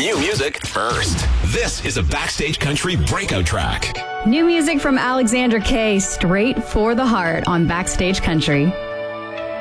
New music first. This is a Backstage Country breakout track. New music from Alexander K, Straight for the Heart on Backstage Country.